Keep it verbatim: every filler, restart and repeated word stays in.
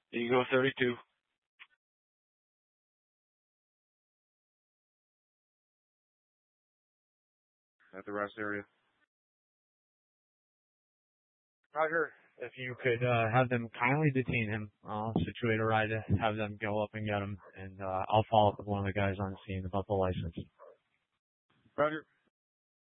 Eagle thirty-two. At the rest area. Roger. If you could uh, have them kindly detain him, I'll situate a ride to have them go up and get him, and uh, I'll follow up with one of the guys on the scene about the license. Roger.